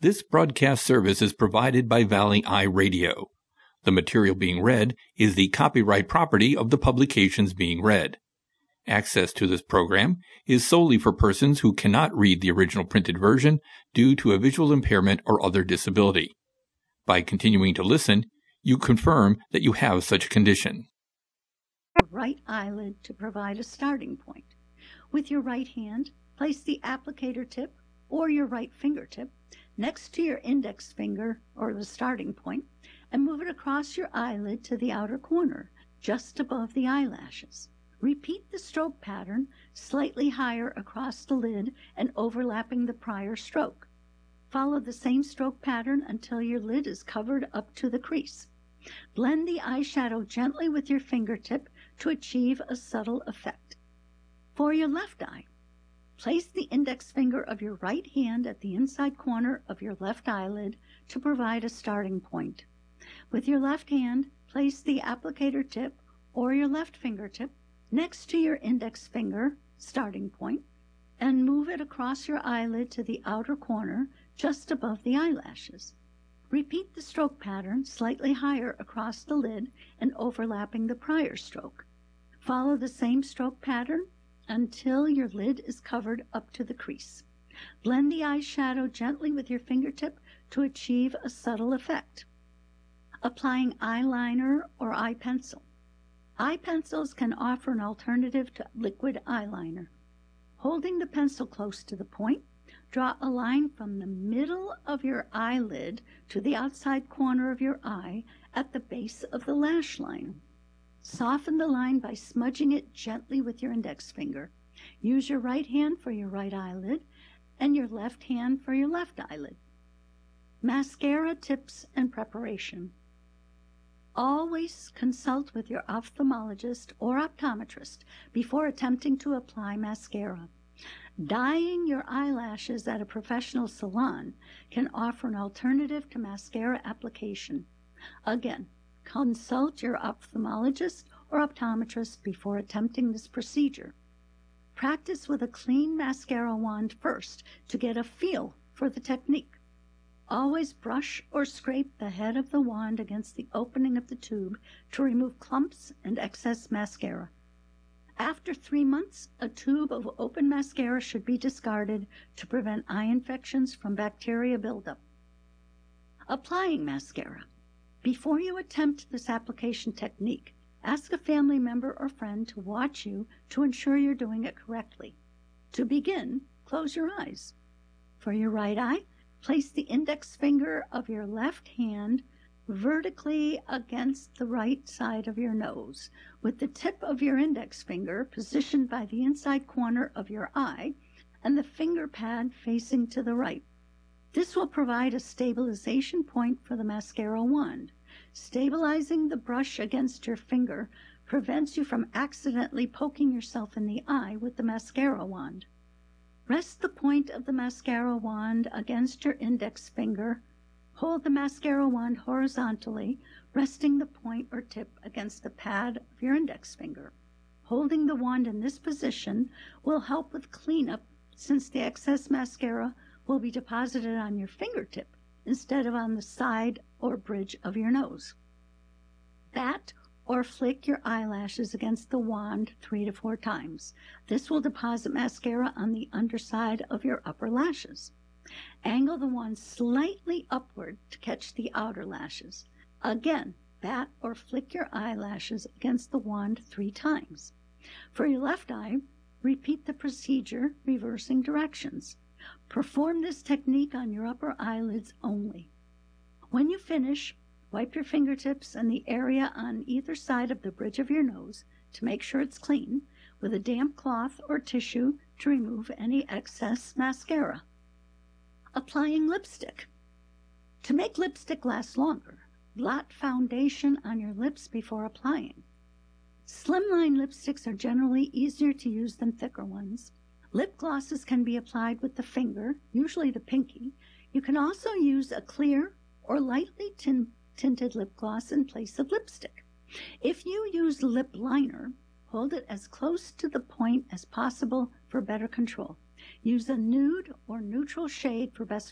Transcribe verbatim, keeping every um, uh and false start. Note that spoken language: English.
This broadcast service is provided by Valley Eye Radio. The material being read is the copyright property of the publications being read. Access to this program is solely for persons who cannot read the original printed version due to a visual impairment or other disability. By continuing to listen, you confirm that you have such a condition. Right eyelid to provide a starting point. With your right hand, place the applicator tip or your right fingertip next to your index finger or the starting point and move it across your eyelid to the outer corner, just above the eyelashes. Repeat the stroke pattern slightly higher across the lid and overlapping the prior stroke. Follow the same stroke pattern until your lid is covered up to the crease. Blend the eyeshadow gently with your fingertip to achieve a subtle effect. For your left eye, place the index finger of your right hand at the inside corner of your left eyelid to provide a starting point. With your left hand, place the applicator tip or your left fingertip next to your index finger starting point and move it across your eyelid to the outer corner just above the eyelashes. Repeat the stroke pattern slightly higher across the lid and overlapping the prior stroke. Follow the same stroke pattern until your lid is covered up to the crease. Blend the eyeshadow gently with your fingertip to achieve a subtle effect. Applying eyeliner or eye pencil. Eye pencils can offer an alternative to liquid eyeliner. Holding the pencil close to the point, draw a line from the middle of your eyelid to the outside corner of your eye at the base of the lash line. Soften the line by smudging it gently with your index finger. Use your right hand for your right eyelid and your left hand for your left eyelid. Mascara tips and preparation. Always consult with your ophthalmologist or optometrist before attempting to apply mascara. Dyeing your eyelashes at a professional salon can offer an alternative to mascara application. Again, consult your ophthalmologist or optometrist before attempting this procedure. Practice with a clean mascara wand first to get a feel for the technique. Always brush or scrape the head of the wand against the opening of the tube to remove clumps and excess mascara. After three months, a tube of open mascara should be discarded to prevent eye infections from bacteria buildup. Applying mascara. Before you attempt this application technique, ask a family member or friend to watch you to ensure you're doing it correctly. To begin, close your eyes. For your right eye, place the index finger of your left hand vertically against the right side of your nose, with the tip of your index finger positioned by the inside corner of your eye and the finger pad facing to the right. This will provide a stabilization point for the mascara wand. Stabilizing the brush against your finger prevents you from accidentally poking yourself in the eye with the mascara wand. Rest the point of the mascara wand against your index finger. Hold the mascara wand horizontally, resting the point or tip against the pad of your index finger. Holding the wand in this position will help with cleanup since the excess mascara will be deposited on your fingertip instead of on the side or bridge of your nose. Bat or flick your eyelashes against the wand three to four times. This will deposit mascara on the underside of your upper lashes. Angle the wand slightly upward to catch the outer lashes. Again, bat or flick your eyelashes against the wand three times. For your left eye, repeat the procedure, reversing directions. Perform this technique on your upper eyelids only. When you finish, wipe your fingertips and the area on either side of the bridge of your nose to make sure it's clean with a damp cloth or tissue to remove any excess mascara. Applying lipstick. To make lipstick last longer, blot foundation on your lips before applying. Slimline lipsticks are generally easier to use than thicker ones. Lip glosses can be applied with the finger, usually the pinky. You can also use a clear or lightly tin tinted lip gloss in place of lipstick. If you use lip liner, hold it as close to the point as possible for better control. Use a nude or neutral shade for best